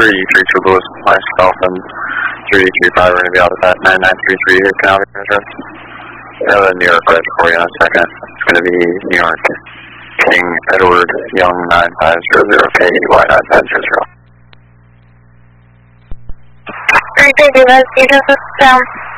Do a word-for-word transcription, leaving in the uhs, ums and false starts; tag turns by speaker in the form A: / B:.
A: three three two Louis, myself, and three three five are going to be out at that nine nine three three here, Canal address. I have a New York right for you in a second. It's going to be New York King Edward Young nine five zero zero K E Y nine five zero zero.
B: three three two, that's you just down.